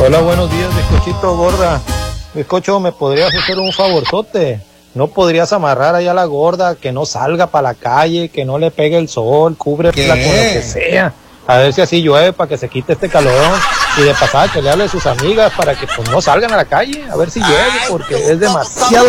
Hola, buenos días, bizcochito gorda. Bizcocho, ¿me podrías hacer un favorzote? ¿No podrías amarrar allá a la gorda, que no salga para la calle, que no le pegue el sol, cúbrela con lo que sea? A ver si así llueve para que se quite este calorón. Y de pasada que le hable a sus amigas para que pues no salgan a la calle, a ver si llueve, porque es demasiado